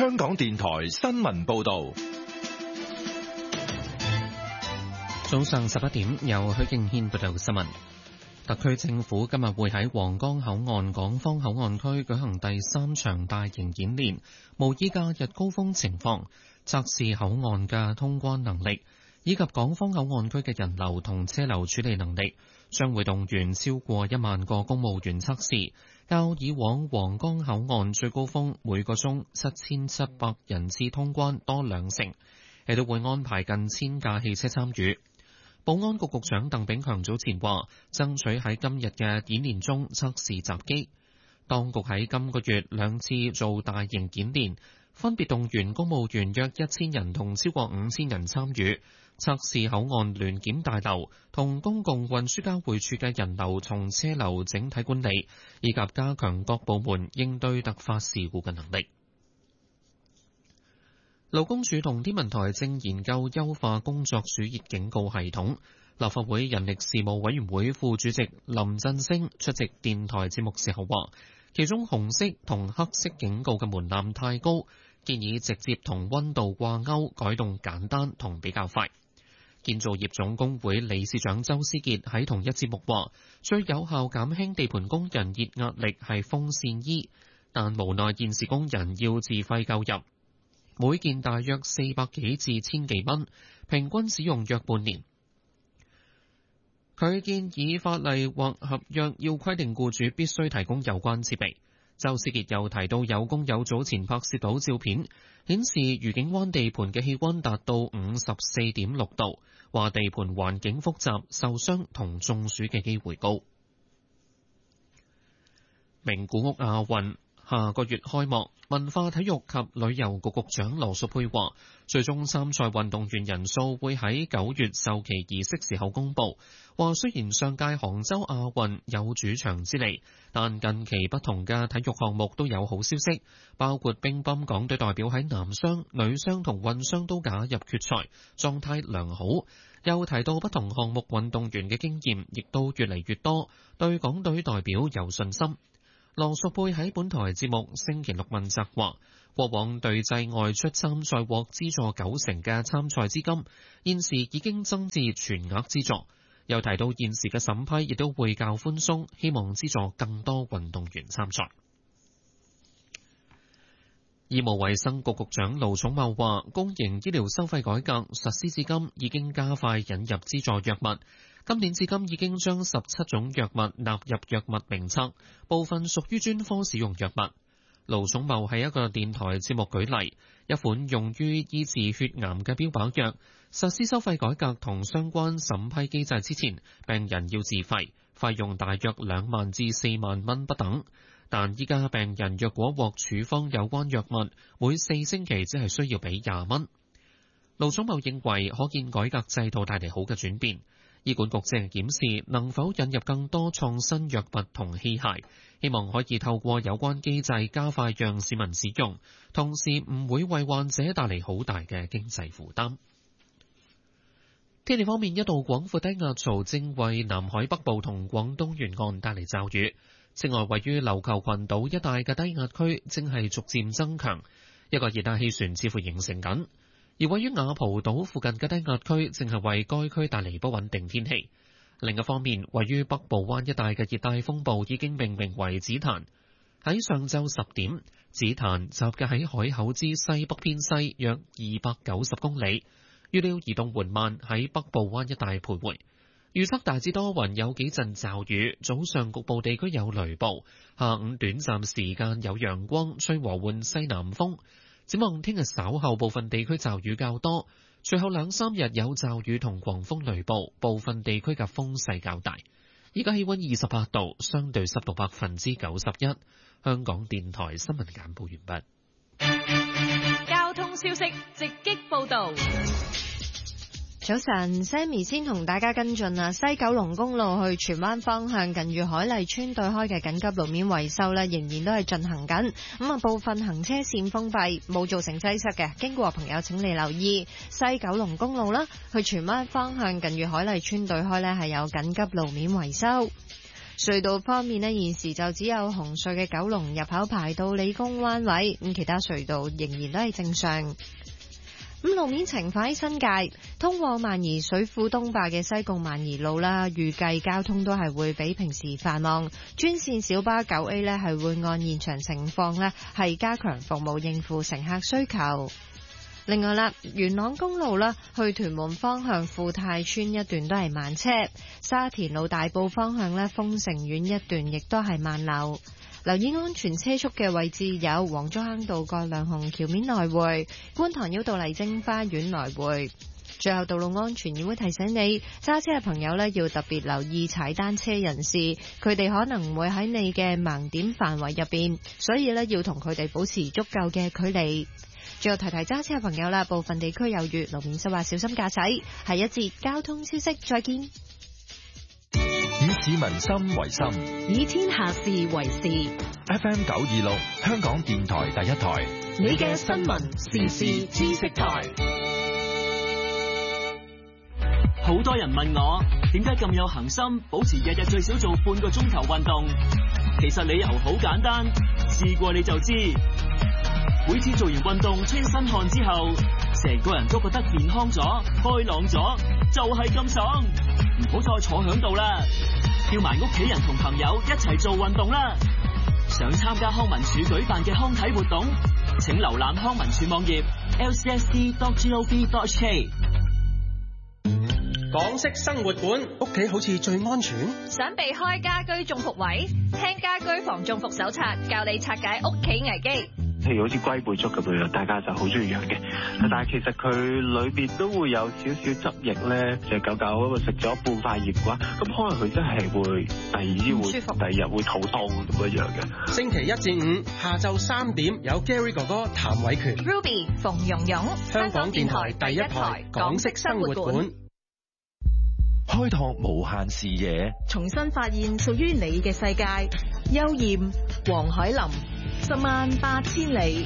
香港電台新聞報道。 早上11點，由許敬軒報道新聞。特區政府今日會喺皇崗口岸港方口岸區舉行第3場大型演練，模擬假日高峰情況，測試口岸嘅通關能力，以及港方口岸區嘅人流同車流處理能力。將會動員超過1萬個公務員測試，較以往皇崗口岸最高峰每個鐘7700人次通關多2成，亦都會安排近1000架汽車參與。保安局局長鄧炳強早前話，爭取喺今日嘅演練中測試閘機。當局喺今個月2次做大型演練，分別動員公務員約1000人同超過5000人參與，測試口岸聯檢大樓同公共運輸交匯處嘅人流同車流整體管理，以及加強各部門應對突發事故嘅能力。勞工處同天文台正研究優化工作暑熱警告系統。立法會人力事務委員會副主席林振昇出席電台節目時候話，其中紅色同黑色警告嘅門檻太高，建議直接同溫度掛鈎，改動簡單同比較快。建造業總工會理事長周思傑喺同一節目話，最有效減輕地盤工人熱壓力係風扇衣，但無奈現時工人要自費購入，每件大約400幾至1000幾蚊，平均使用約半年。佢建議法例或合約要規定僱主必須提供有關設備。周思傑又提到，有工友早前拍攝到照片，顯示愉景灣地盤嘅氣溫達到54.6度，話地盤環境複雜，受傷同中暑嘅機會高。名古屋亞運下個月開幕，文化體育及旅遊局局長羅淑佩話，最終參賽運動員人數會喺9月授旗儀式時候公佈。話雖然上屆杭州亞運有主場之利，但近期不同嘅體育項目都有好消息，包括乒乓港隊代表喺男雙、女雙同混雙都打入決賽，狀態良好。又提到不同項目運動員嘅經驗亦都越嚟越多，對港隊代表有信心。羅淑佩喺本台節目星期六問責話，過往隊際外出參賽獲資助90%嘅參賽資金，現時已經增至全額資助。又提到現時嘅審批亦都會較寬鬆，希望資助更多運動員參賽。醫務衛生局局長盧寵茂話，公營醫療收費改革實施至今已經加快引入資助藥物，今年至今已經將17種藥物納入藥物名冊，部分屬於專科使用藥物。盧寵茂喺一個電台節目舉例，一款用於醫治血癌嘅標靶藥，實施收費改革同相關審批機制之前，病人要自費，費用大約2萬至4萬蚊不等。但依家病人若果獲處方有關藥物，每4星期只係需要俾20蚊。盧寵茂認為，可見改革制度帶嚟好嘅轉變。醫管局正檢視能否引入更多創新藥物同器械，希望可以透過有關機制加快讓市民使用，同時唔會為患者帶嚟好大嘅經濟負擔。天氣方面，一道廣闊低壓槽正為南海北部同廣東沿岸帶嚟驟雨。此外，位於琉球群島一帶嘅低壓區正係逐漸增強，一個熱帶氣旋似乎形成緊。而位於雅蒲島附近嘅低壓區正係為該區帶嚟不穩定天氣。另一方面，位於北部灣一帶嘅熱帶風暴已經命名為紫檀。喺上晝10點，紫檀集結喺海口之西北偏西約290公里，預料移動緩慢喺北部灣一帶徘徊。預測大致多雲，有幾陣驟雨，早上局部地區有雷暴，下午短暫時間有陽光，吹和緩西南風。展望聽日稍後部分地區驟雨較多，隨後2-3日有驟雨同狂風雷暴，部分地區嘅風勢較大。依家氣溫28度，相對濕度91%。香港電台新聞簡報完畢。交通消息直擊報道。 早晨 ，Sammy 先同大家跟進啊，西九龍公路去荃灣方向近住海麗村對開嘅緊急路面維修呢，仍然都係進行緊。咁啊，部分行車線封閉，冇造成擠塞嘅。經過朋友請你留意，西九龍公路啦，去荃灣方向近住海麗村對開呢係有緊急路面維修。 隧道方面呢，現時就只有紅隧嘅九龍入口排到理工灣位，咁其他隧道仍然都係正常。咁路面情況喺新界，通往萬宜水庫東壩嘅西貢萬宜路啦，預計交通都係會比平時繁忙。專線小巴 9A 呢係會按現場情況呢係加強服務應付乘客需求。另外啦，元朗公路啦，去屯門方向富泰村一段都係慢車，沙田路大埔方向呢，豐盛苑一段亦都係慢流。留意安全車速嘅位置有黃竹坑道過亮紅橋面來回、觀塘繞道麗晶花園來回。最後，道路安全議會提醒你，揸車嘅朋友呢要特別留意踩單車人士，佢哋可能會喺你嘅盲點範圍入邊，所以呢要同佢哋保持足夠嘅距離。最後提提揸車嘅朋友啦，部分地區有雨，路面濕滑，小心駕駛。下一節交通消息，再見。 以市民心為心， 以天下事為事。 FM 926，香港電台第一台， 你嘅新聞時事知識台。 好多人問我點解咁有恒心，保持日日最少做半個鐘頭運動。其實理由好簡單，試過你就知。每次做完運動出一身汗之後，成個人都覺得健康咗、開朗咗，就係咁爽。唔好再坐響度啦，叫埋屋企人同朋友一齊做運動啦。想參加康文署舉辦嘅康體活動，請瀏覽康文署網頁 lcsd.gov.hk。 港式生活館，屋企好似最安全。 想避開家居中伏位，聽家居防中伏手冊，教你拆解屋企危機。 譬如好似龜背竹咁樣，大家就好中意養嘅，但係其實佢裏邊都會有少少汁液咧，隻狗狗咁啊食咗半塊葉嘅話，咁可能佢真係會第二日會肚痛咁樣嘅。 星期1至5下晝3點有 Gary 哥哥譚偉權 Ruby 馮蓉蓉， 香港電台第一台港式生活館， 開拓無限視野， 重新發現屬於你嘅世界。邱艷、黃海林，108000里。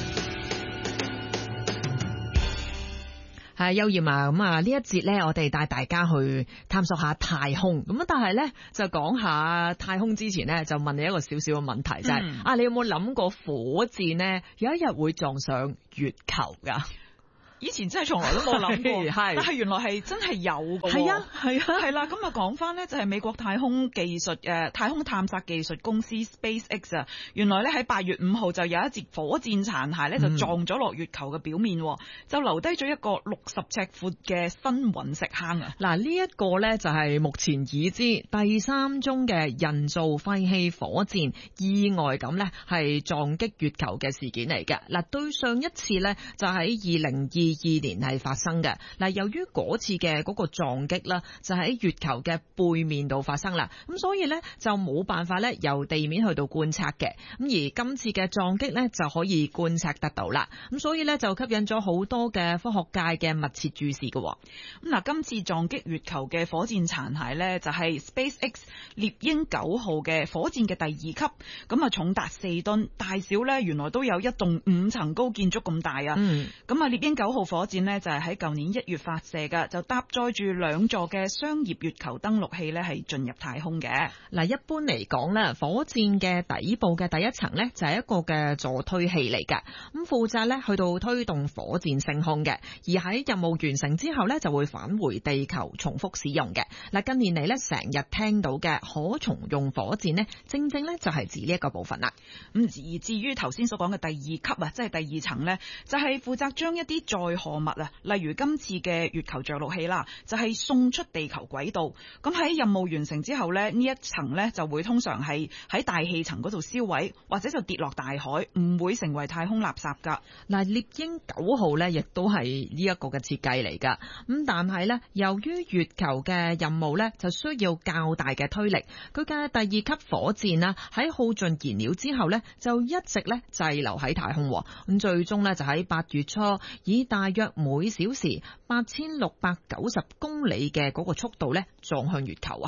係邱艷啊，咁啊呢一節咧，我哋帶大家去探索下太空。咁但係咧就講下太空之前咧，就問你一個少少嘅問題，就係你有冇諗過火箭咧有一日會撞上月球噶？ 以前真係從來都冇諗過， 但係原來係真係有嘅。係啊，係啦。咁啊講翻呢，就係美國太空技術太空探索技術公司 SpaceX 啊，原來咧喺8月5號就有一節火箭殘骸咧就撞咗落月球嘅表面，就留低咗一個60尺闊嘅新隕石坑啊！ 嗱，呢一個咧就係目前已知第3宗嘅人造廢棄火箭意外咁咧係撞擊月球嘅事件嚟嘅。嗱，對上一次咧就喺2022年係發生嘅。嗱，由於嗰次嘅嗰個撞擊啦，就喺月球嘅背面度發生啦，咁所以咧就冇辦法咧由地面去到觀察嘅。咁而今次嘅撞擊咧就可以觀察得到啦。咁所以咧就吸引咗好多嘅科學界嘅密切注視嘅。咁嗱，今次撞擊月球嘅火箭殘骸咧就係 SpaceX 獵鷹9號嘅火箭嘅第2級，咁啊重達4噸，大小咧原來都有一棟5層高建築咁大啊。咁啊獵鷹9號火箭呢，就係喺舊年1月發射嘅，就搭載住2座嘅商業月球登陸器呢，係進入太空嘅。 嗱，一般嚟講呢，火箭嘅底部嘅第一層呢，就係一個嘅助推器嚟㗎，咁負責呢去到推動火箭升空嘅，而喺任務完成之後呢，就會返回地球重複使用嘅。嗱，近年嚟呢，成日聽到嘅可重用火箭呢，正正呢就係指呢一個部分啦。 咁而至於頭先所講嘅第2級啊，即係第2層呢，就係負責將一啲載荷物啊，例如今次嘅月球着陸器啦，就係送出地球軌道。咁喺任務完成之後呢，呢一層呢就會通常係喺大氣層嗰度燒毀，或者就跌落大海，唔會成為太空垃圾噶。 嗱，獵鷹9號呢亦都係呢一個嘅設計嚟噶。咁但係呢，由於月球嘅任務呢就需要較大嘅推力，佢嘅第2級火箭啦喺耗盡燃料之後呢，就一直呢滯留喺太空。咁最終呢，就喺8月初以大約每小時8690公里嘅嗰個速度咧撞向月球啊！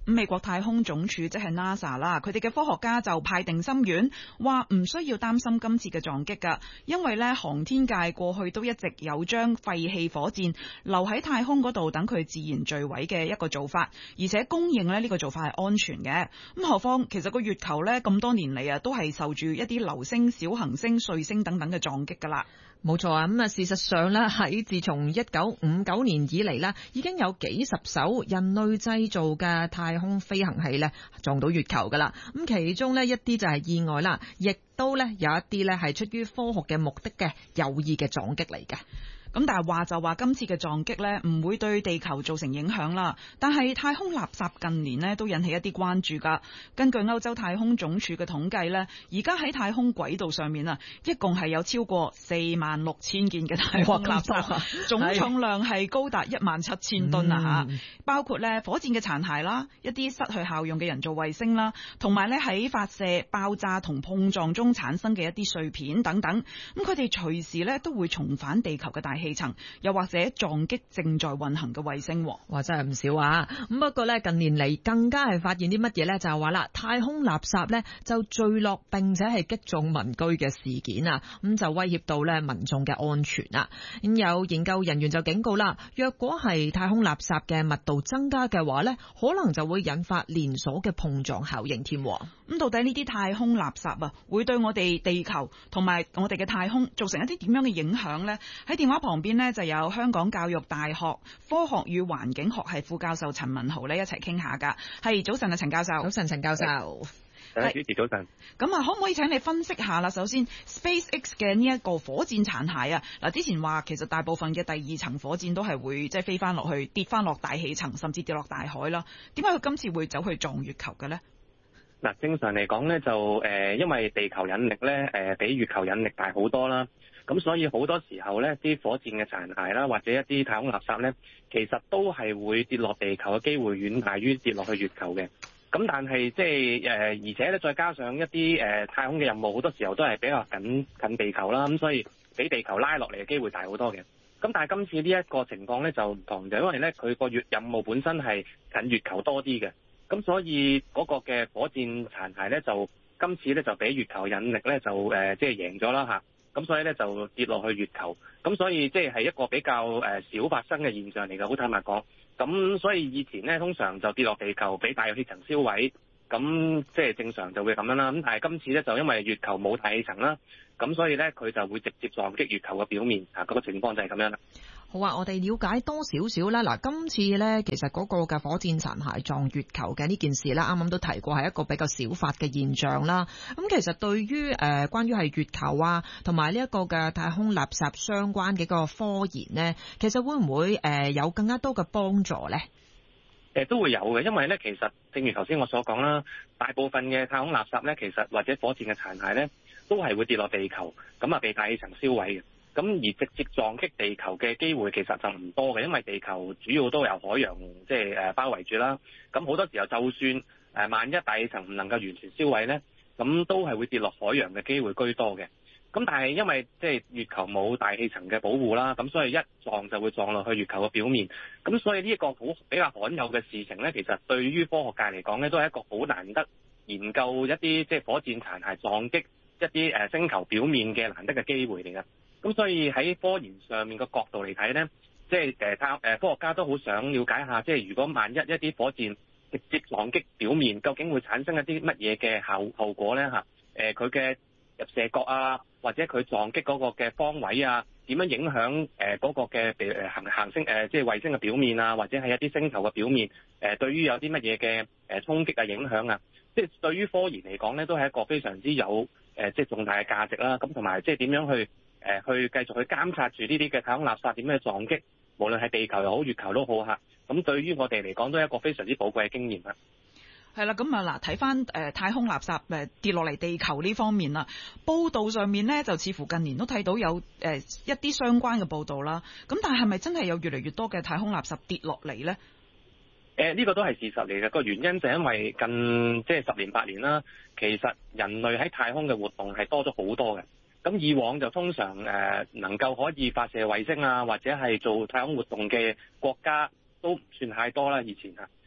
美國太空總署即係 NASA 啦，佢哋嘅科學家就派定心丸，話唔需要擔心今次嘅撞擊㗎，因為咧航天界過去都一直有將廢棄火箭留喺太空嗰度等佢自然墜毀嘅一個做法，而且公認咧呢個做法係安全嘅。咁何況其實個月球咧咁多年嚟啊，都係受住一啲流星、小行星、彗星等等嘅撞擊噶啦。 冇錯啊，咁啊事實上咧喺自從1959年以嚟咧，已經有幾十艘人類製造嘅太空飛行器咧撞到月球噶啦。咁其中呢，一啲就係意外啦，亦都咧有一啲咧係出於科學嘅目的嘅有意嘅撞擊嚟嘅。 咁但係話就話今次嘅撞擊呢唔會對地球造成影響啦，但係太空垃圾近年呢都引起一啲關注噶。根據歐洲太空總署嘅統計呢，而家喺太空軌道上面啊，一共係有超過46,000件嘅太空垃圾，總重量係高達17,000噸啊吓，包括呢火箭嘅殘骸啦，一啲失去效用嘅人造衛星啦，同埋呢喺發射、爆炸同碰撞中產生嘅一啲碎片等等。咁佢哋隨時呢都會重返地球嘅大氣層，又或者撞擊正在運行嘅衛星。 哇，真係唔少啊！咁不過咧，近年嚟更加係發現啲乜嘢咧？就係話啦，太空垃圾咧就墜落並且係擊中民居嘅事件啊，咁就威脅到咧民眾嘅安全啊。咁有研究人員就警告啦，若果係太空垃圾嘅密度增加嘅話咧，可能就會引發連鎖嘅碰撞效應添。 咁到底呢啲太空垃圾啊，會對我哋地球同埋我哋嘅太空造成一啲點樣嘅影響呢？喺電話旁邊呢，就有香港教育大學科學與環境學系副教授陳文豪呢一齊傾下噶。係，早晨啊，陳教授。 早晨，陳教授。 主持早晨。 咁啊，可唔可以請你分析下啦？首先 SpaceX 嘅呢一個火箭殘骸啊，嗱之前話其實大部分嘅第二層火箭都係會即係飛翻落去，跌翻落大氣層，甚至跌落大海啦。點解佢今次會走去撞月球嘅呢？ 嗱，正常嚟講咧，就因為地球引力咧，比月球引力大好多啦。咁所以好多時候咧，啲火箭嘅殘骸啦，或者一啲太空垃圾咧，其實都係會跌落地球嘅機會遠大於跌落去月球嘅。咁但係即係而且咧，再加上一啲太空嘅任務，好多時候都係比較近地球啦。咁所以俾地球拉落嚟嘅機會大好多嘅。咁但係今次呢一個情況咧就唔同，就因為咧佢個任務本身係近月球多啲嘅。咁所以嗰個嘅火箭殘骸咧，就今次咧就俾月球引力咧就即係贏咗啦嚇。咁所以咧就跌落去月球。咁所以即係一個比較少發生嘅現象嚟嘅，好坦白講。咁所以以前咧通常就跌落地球俾大氣層燒毀，咁即係正常就會咁樣啦。咁但係今次咧就因為月球冇大氣層啦，咁所以咧佢就會直接撞擊月球嘅表面啊，嗰個情況就係咁樣啦。 好啊，我哋了解多少少啦。嗱，今次咧其實嗰個嘅火箭殘骸撞月球嘅呢件事咧，啱啱都提過係一個比較少發嘅現象啦。咁其實對於關於係月球啊同埋呢一個嘅太空垃圾相關嘅個科研呢，其實會唔會有更加多嘅幫助咧？ 都會有嘅，因為咧其實正如頭先我所講啦，大部分嘅太空垃圾咧，其實或者火箭嘅殘骸咧，都係會跌落地球，咁啊被大氣層燒毀嘅。咁而直接撞擊地球嘅機會其實就唔多嘅，因為地球主要都由海洋即係包圍住啦。咁好多時候就算萬一大氣層唔能夠完全燒毀咧，咁都係會跌落海洋嘅機會居多嘅。咁但係因為即係月球冇大氣層嘅保護啦，咁所以一撞就會撞落去月球嘅表面。咁所以呢一個比較罕有嘅事情咧，其實對於科學界嚟講咧，都係一個好難得研究一啲即係火箭殘骸撞擊一啲星球表面嘅難得嘅機會嚟嘅。咁所以喺科研上面嘅角度嚟睇咧，即係科學家都好想了解下，即係如果萬一一啲火箭直接撞擊表面，究竟會產生一啲乜嘢嘅後果咧嚇？佢嘅入射角啊，或者佢撞擊嗰個嘅方位啊，點樣影響嗰個嘅行星即係衛星嘅表面啊，或者係一啲星球嘅表面對於有啲乜嘢嘅衝擊啊影響啊，即係對於科研嚟講咧，都係一個非常之有即係重大嘅價值啦。咁同埋即係點樣去繼續去監察住呢啲嘅太空垃圾點樣去撞擊，無論係地球又好月球都好嚇。咁對於我哋嚟講都係一個非常之寶貴嘅經驗啦。 係啦，咁啊嗱，睇翻太空垃圾跌落嚟地球呢方面啦，報道上面呢，就似乎近年都睇到有一啲相關嘅報道啦。咁但係咪真係有越嚟越多嘅太空垃圾跌落嚟呢？ 呢個都係事實嚟嘅。個原因就係因為近即係10年8年啦，其實人類喺太空嘅活動係多咗好多嘅。咁以往就通常能夠可以發射衛星啊，或者係做太空活動嘅國家都唔算太多啦，以前啊。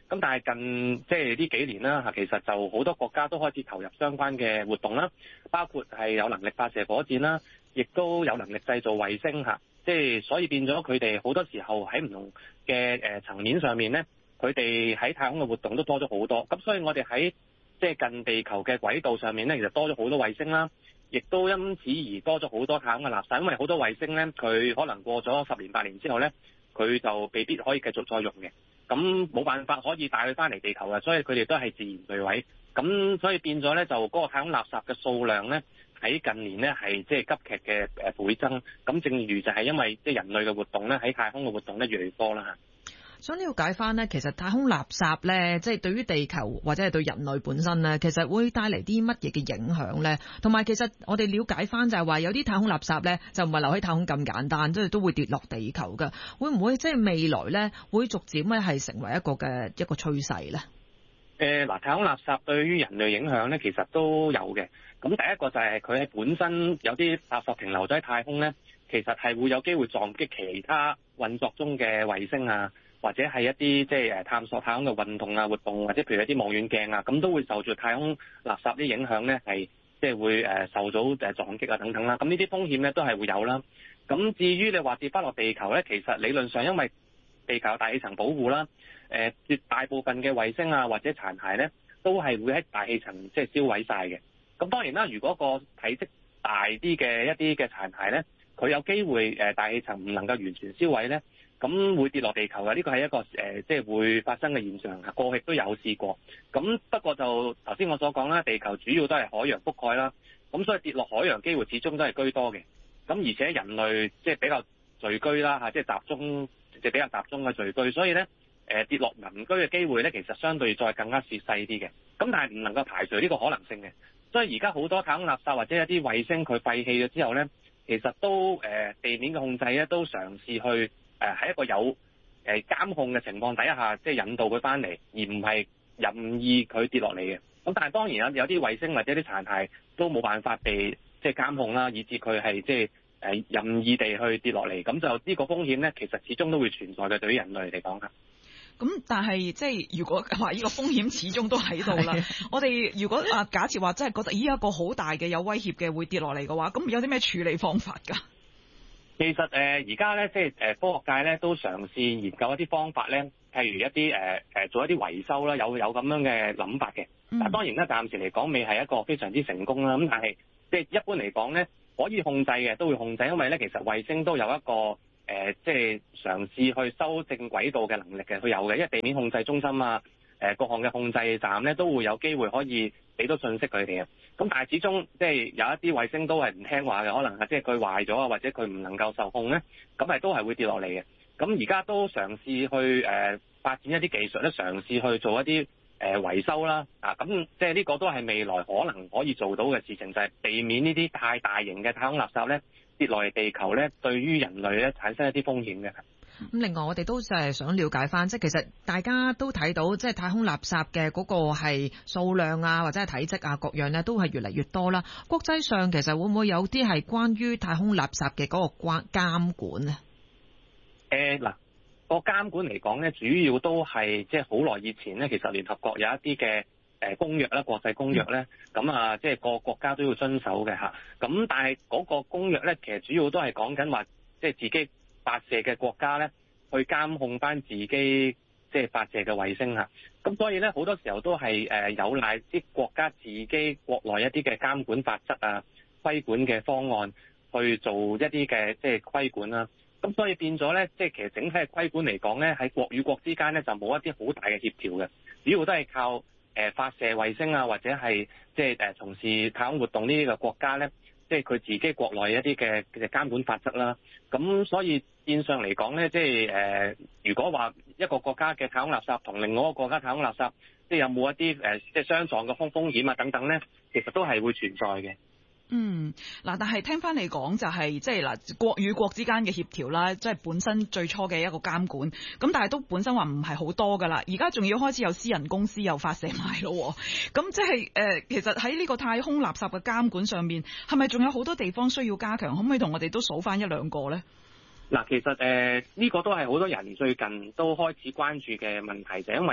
咁但係近即係呢幾年啦，其實就好多國家都開始投入相關嘅活動啦，包括係有能力發射火箭啦，亦都有能力製造衛星嚇，即係所以變咗佢哋好多時候喺唔同嘅層面上面咧，佢哋喺太空嘅活動都多咗好多。咁所以我哋喺即係近地球嘅軌道上面咧，其實多咗好多衛星啦，亦都因此而多咗好多太空嘅垃圾，因為好多衛星咧，佢可能過咗10年8年之後咧，佢就未必可以繼續再用嘅。咁冇辦法可以帶佢翻嚟地球嘅，所以佢哋都係自然墜毀。咁所以變咗咧，就嗰個太空垃圾嘅數量咧，喺近年咧係即係急劇嘅倍增。咁正如就係因為即係人類嘅活動咧，喺太空嘅活動咧越嚟越多啦。 想了解翻呢，其實太空垃圾呢，即係對於地球或者係對人類本身呢，其實會帶嚟啲乜嘢嘅影響呢？同埋其實我哋了解翻就係話有啲太空垃圾呢，就唔係留喺太空咁簡單，即係都會跌落地球㗎。會唔會即係未來呢，會逐漸咧係成為一個趨勢呢？ 嗱，太空垃圾對於人類影響呢，其實都有嘅。咁第一個就係佢喺本身有啲垃圾停留咗喺太空呢，其實係會有機會撞擊其他運作中嘅衛星啊，或者係一啲即係探索太空嘅運動啊活動，或者譬如一啲望遠鏡啊，咁都會受住太空垃圾啲影響咧，係即係會受到撞擊啊等等啦。咁呢啲風險咧都係會有啦。咁至於你話跌翻落地球咧，其實理論上因為地球有大氣層保護啦，絕大部分嘅衛星啊或者殘骸咧都係會喺大氣層即係燒毀晒嘅。咁當然啦，如果個體積大啲嘅一啲嘅殘骸咧，佢有機會大氣層唔能夠完全燒毀咧，咁會跌落地球嘅。呢個係一個即係會發生嘅現象，過去都有試過。咁不過就頭先我所講啦，地球主要都係海洋覆蓋啦，咁所以跌落海洋機會始終都係居多嘅。咁而且人類即係比較聚居啦嚇，即係集中即係比較集中嘅聚居，所以咧跌落民居嘅機會咧，其實相對再更加細啲嘅。咁但係唔能夠排除呢個可能性嘅。所以而家好多太空垃圾或者一啲衛星佢廢棄咗之後咧，其實都地面嘅控制咧都嘗試去喺一個有監控嘅情況底下，即係引導佢翻嚟，而唔係任意佢跌落嚟嘅。咁但係當然有啲衛星或者啲殘骸都冇辦法被即係監控啦，以致佢係即係任意地去跌落嚟。咁就呢個風險咧，其實始終都會存在嘅，對於人類嚟講嚇。 咁但係即係如果話呢個風險始終都喺度啦，我哋如果假設話真係覺得有一個好大嘅有威脅嘅會跌落嚟嘅話，咁有啲咩處理方法㗎？ 其實而家咧即係科學界咧都嘗試研究一啲方法咧，譬如一啲做一啲維修啦，有咁樣嘅諗法嘅。但當然咧，暫時嚟講未係一個非常之成功啦。咁但係即係一般嚟講咧，可以控制嘅都會控制，因為咧其實衛星都有一個即係嘗試去修正軌道嘅能力嘅，佢有嘅，因為地面控制中心啊，各項嘅控制站咧都會有機會可以俾到信息佢哋嘅。咁但係始終即係有一啲衛星都係唔聽話嘅，可能係即係佢壞咗啊，或者佢唔能夠受控咧，咁係都係會跌落嚟嘅。咁而家都嘗試去發展一啲技術咧，嘗試去做一啲維修啦。咁即係呢個都係未來可能可以做到嘅事情，就係避免呢啲太大型嘅太空垃圾咧跌落嚟地球咧，對於人類咧產生一啲風險嘅。 咁另外我哋都係想了解翻，即係其實大家都睇到，即係太空垃圾嘅嗰個係數量啊，或者係體積啊，各樣咧都係越嚟越多啦。國際上其實會唔會有啲係關於太空垃圾嘅嗰個監管呢？ 嗱，個監管嚟講咧，主要都係即係好耐以前咧，其實聯合國有一啲嘅公約啦，國際公約咧，咁即係個國家都要遵守嘅嚇。咁但係嗰個公約咧，其實主要都係講緊話，即係自己發射嘅國家咧，去監控翻自己即係發射嘅衛星嚇。咁所以咧，好多時候都係有賴啲國家自己國內一啲嘅監管法則啊、規管嘅方案去做一啲嘅即係規管啦。咁所以變咗咧，即係其實整體嘅規管嚟講咧，喺國與國之間咧就冇一啲好大嘅協調嘅，主要都係靠發射衛星啊，或者係即係從事太空活動呢啲嘅國家咧，即係佢自己國內一啲嘅監管法則啦。咁所以變相嚟講咧，即係如果話一個國家嘅太空垃圾同另外一個國家太空垃圾，即係有冇一啲即係相撞嘅風險啊等等咧，其實都係會存在嘅。 嗱，但係聽翻嚟講就係即係嗱，國與國之間嘅協調啦，即係本身最初嘅一個監管，咁但係都本身話唔係好多噶啦，而家仲要開始有私人公司又發射埋咯，咁即係其實喺呢個太空垃圾嘅監管上面，係咪仲有好多地方需要加強？可唔可以同我哋都數翻一兩個咧？ 嗱，其實呢個都係好多人最近都開始關注嘅問題，就係因為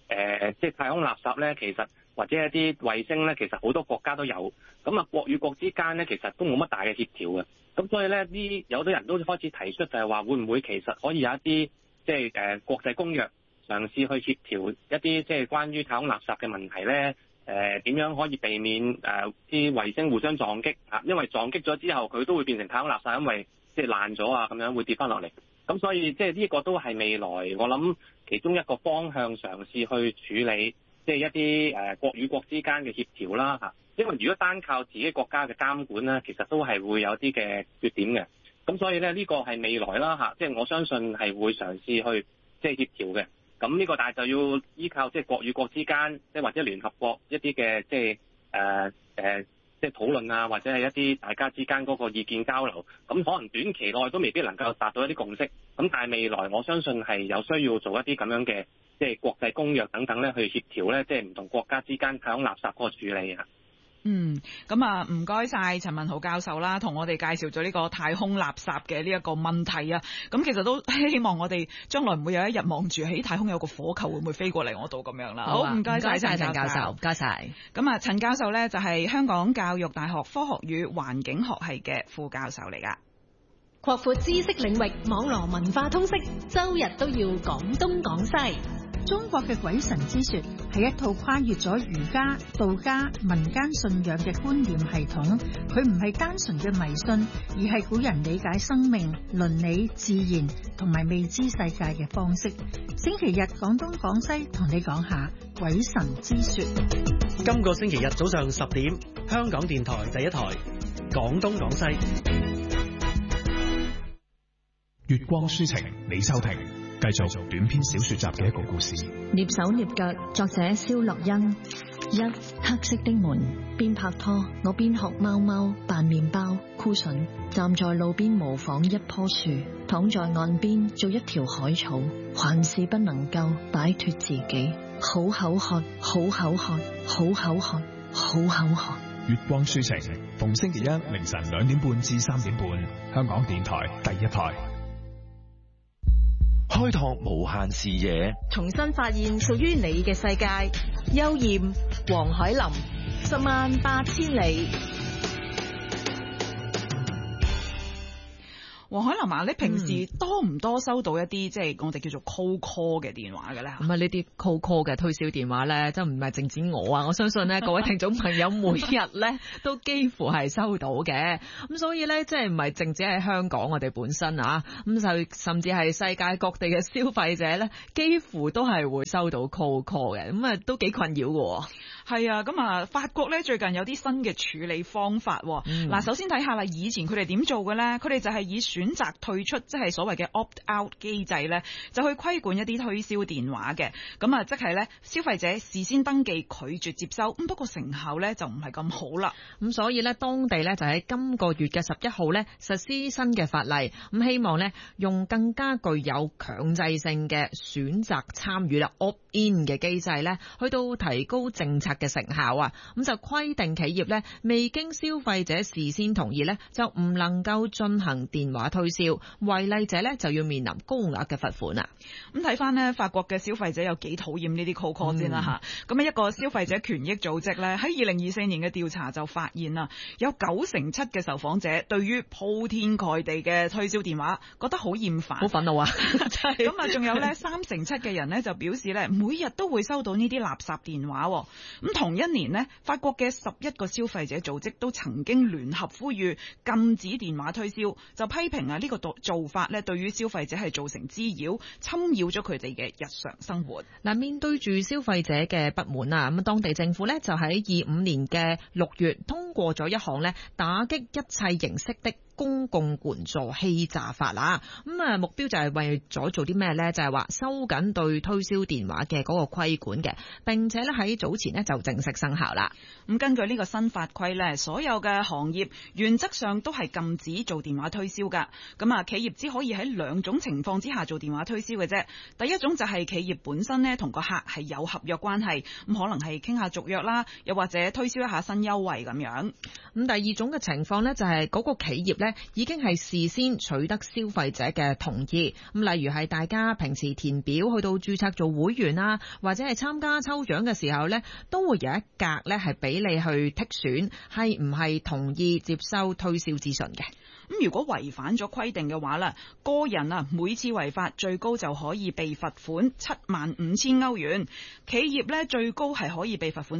即係太空垃圾咧，其實或者一啲衛星咧，其實好多國家都有。咁啊，國與國之間咧，其實都冇乜大嘅協調嘅。咁所以咧，有啲人都開始提出就係話，會唔會其實可以有一啲即係國際公約嘗試去協調一啲即係關於太空垃圾嘅問題咧？點樣可以避免啲衛星互相撞擊啊？因為撞擊咗之後，佢都會變成太空垃圾，因為即係爛咗啊，咁樣會跌翻落嚟。咁所以即係呢個都係未來我諗其中一個方向，嘗試去處理即係一啲國與國之間嘅協調啦嚇。因為如果單靠自己國家嘅監管咧，其實都係會有啲嘅缺點嘅。咁所以咧，呢個係未來啦嚇，即係我相信係會嘗試去即係協調嘅。咁呢個但係就要依靠即係國與國之間，即係或者聯合國一啲嘅即係即係討論啊，或者係一啲大家之間嗰個意見交流。咁可能短期內都未必能夠達到一啲共識。咁但係未來我相信係有需要做一啲咁樣嘅即係國際公約等等咧，去協調咧，即係唔同國家之間太空垃圾嗰個處理啊。 咁啊，唔該晒陳文豪教授啦，同我哋介紹咗呢個太空垃圾嘅呢一個問題啊。咁其實都希望我哋將來唔會有一日望住喺太空有個火球會唔會飛過嚟我度咁樣啦。好，唔該晒陳教授，唔該晒。咁啊，陳教授呢就係香港教育大學科學與環境學系嘅副教授嚟噶。 擴闊知識領域，網羅文化通識，周日都要講東講西。 中國嘅鬼神之說係一套跨越咗儒家、道家、民間信仰嘅觀念系統，佢唔係單純嘅迷信，而係古人理解生命、倫理、自然同埋未知世界嘅方式。星期日講東講西，同你講下鬼神之說。 今個星期日早上10點，香港電台第一台講東講西。 月光抒情，李秋婷繼續短篇小說集嘅一個故事。 躡手躡腳，作者蕭樂欣。黑色的門，邊拍拖我邊學貓貓扮麵包箍筍，站在路邊模仿一棵樹，躺在岸邊做一條海草，還是不能夠擺脫自己。好口渴，好口渴，好口渴，好口渴。 月光抒情，逢星期一凌晨2點半至3點半，香港電台第一台。開拓無限視野， 重新發現屬於你嘅世界。邱艷、黃海林，18000里。 黃海林啊，你平時多唔多收到一啲即係我哋叫做 cold call 嘅電話嘅咧？ 咁啊，呢啲 cold call 嘅推銷電話咧，真唔係淨止我啊！我相信咧，各位聽眾朋友每日咧都幾乎係收到嘅。咁所以咧，即係唔係淨止喺香港我哋本身啊，咁就甚至係世界各地嘅消費者咧，幾乎都係會收到 cold call 嘅。咁啊，都幾困擾嘅。 係啊，咁啊，法國咧最近有啲新嘅處理方法。嗱，首先睇下啦，以前佢哋點做嘅咧？佢哋就係以選擇退出，即係所謂嘅 opt-out 機制咧，就去規管一啲推銷電話嘅。咁啊，即係咧消費者事先登記拒絕接收，咁不過成效咧就唔係咁好啦。 咁所以咧，當地咧就喺今個月嘅11號咧實施新嘅法例，咁希望咧用更加具有強制性嘅選擇參與啦 opt-in 嘅機制咧，去到提高政策嘅成效啊。咁就規定企業咧未經消費者事先同意咧，就唔能夠進行電話推銷，違例者咧就要面臨高額嘅罰款啊。 咁睇翻呢，法國嘅消費者有幾討厭呢啲 cold call 先啦吓。咁一個消費者權益組織咧喺2024年嘅調查就發現啦，有97%嘅受訪者對於鋪天蓋地嘅推銷電話覺得好厭煩， 好憤怒啊！ 咁啊，仲有咧37%嘅人咧就表示咧每日都會收到呢啲垃圾電話。咁同一年呢，法國嘅11個消費者組織都曾經聯合呼籲禁止電話推銷，就批評啊呢個做法咧對於消費者係造成滋擾，侵擾咗佢哋嘅日常生活。 嗱，面對住消費者嘅不滿啊，咁當地政府咧就喺25年嘅6月通過咗一項咧打擊一切形式的公共援助欺詐法啦。咁啊，目標就係為咗做啲咩咧？就係話收緊對推銷電話嘅嗰個規管嘅，並且咧喺早前咧就正式生效啦。 咁根據呢個新法規咧，所有嘅行業原則上都係禁止做電話推銷噶。咁啊，企業只可以喺2種情況之下做電話推銷嘅啫。第一種就係企業本身咧同個客係有合約關係，咁可能係傾下續約啦，又或者推銷一下新優惠咁樣。 咁第二種嘅情況咧就係嗰個企業呢已經係事先取得消費者嘅同意。咁例如係大家平時填表去到註冊做會員啊，或者係參加抽獎嘅時候呢，都會有一格呢係俾你去剔選係唔係同意接收推銷資訊嘅。 咁如果違反咗規定嘅話咧，個人啊每次違法最高就可以被罰款75000歐元，企業咧最高係可以被罰款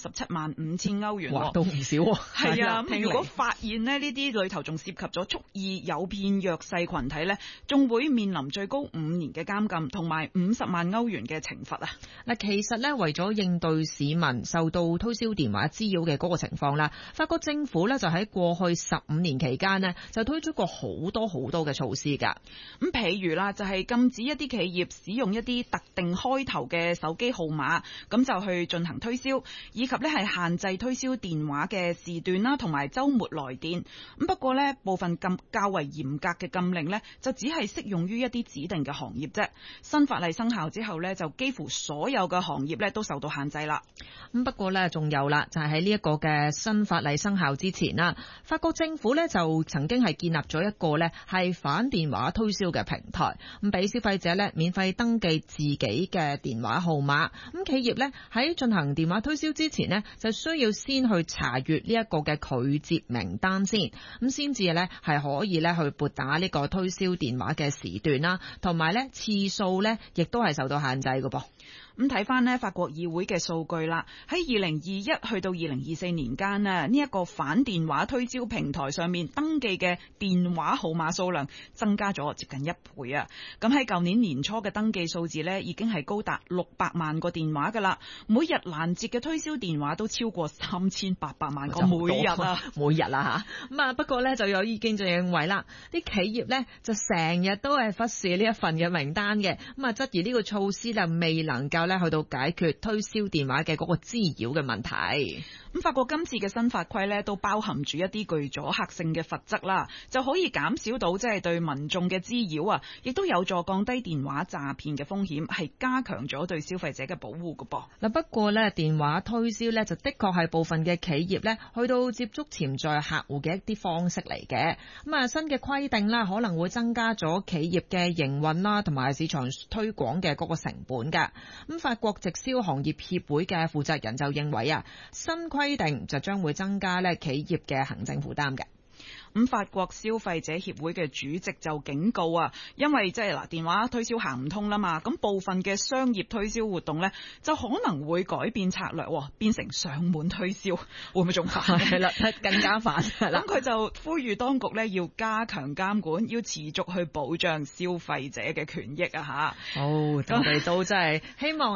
375000歐元。 哇，都唔少喎。 係啊，咁如果發現咧呢啲裏頭仲涉及咗蓄意誘騙弱勢群體咧，仲會面臨最高5年嘅監禁同埋50萬歐元嘅懲罰啊！ 嗱，其實咧為咗應對市民受到推銷電話滋擾嘅嗰個情況啦，法國政府咧就喺過去15年期間呢，就推出過好多嘅措施㗎。 咁譬如啦，就係禁止一啲企業使用一啲特定開頭嘅手機號碼，咁就去進行推銷，以及咧係限制推銷電話嘅時段啦，同埋週末來電。咁不過呢，部分較為嚴格嘅禁令呢，就只係適用於一啲指定嘅行業啫。新法例生效之後呢，就幾乎所有嘅行業呢都受到限制啦。 咁不過呢，仲有啦，就係喺呢一個嘅新法例生效之前啦，法國政府呢就曾經係建立咗一個呢係反電話推銷嘅平台，咁俾消費者呢免費登記自己嘅電話號碼。咁企業呢喺進行電話推銷之前呢，就需要先去查閱呢一個嘅拒接名單先，咁先至呢係可以呢去撥打呢個推銷電話嘅時段啦，同埋呢次數呢亦都係受到限制嘅噃。 咁睇翻呢法國議會嘅數據啦，喺2021去到2024年間呢一個反電話推銷平台上面登記嘅電話號碼數量增加咗接近1倍啊！咁喺舊年年初嘅登記數字呢，已經係高達600萬個電話噶啦，每日攔截嘅推銷電話都超過3800萬個每日啊！ 每日啊嚇！咁啊不過呢，就有意見就認為啦，啲企業呢就成日都係忽視呢一份嘅名單嘅，咁啊質疑呢個措施就未能夠去到解決推銷電話嘅嗰個滋擾嘅問題。 咁法國今次嘅新法規呢，都包含住一啲具阻嚇性嘅罰則啦，就可以減少到即係對民眾嘅滋擾啊，亦都有助降低電話詐騙嘅風險，係加強咗對消費者嘅保護㗎噃。 嗱，不過呢，電話推銷呢，就的確係部分嘅企業呢去到接觸潛在客戶嘅一啲方式嚟嘅。咁啊，新嘅規定啦，可能會增加咗企業嘅營運啦，同埋市場推廣嘅嗰個成本㗎。咁法國直銷行業協會嘅負責人就認為啊，新規定就將會增加咧企業嘅行政負擔嘅。 咁法國消費者協會嘅主席就警告啊，因為即係嗱電話推銷行唔通啦嘛，咁部分嘅商業推銷活動呢，就可能會改變策略，變成上門推銷，會唔會仲煩？ 係啦，更加煩。 咁佢就呼籲當局呢要加強監管，要持續去保障消費者嘅權益啊！嚇， 我哋都真係希望。